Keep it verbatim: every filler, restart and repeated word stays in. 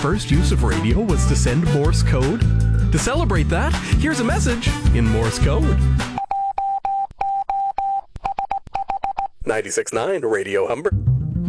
first use of radio was to send Morse code? To celebrate that, here's a message in Morse code. ninety-six point nine Radio Humber.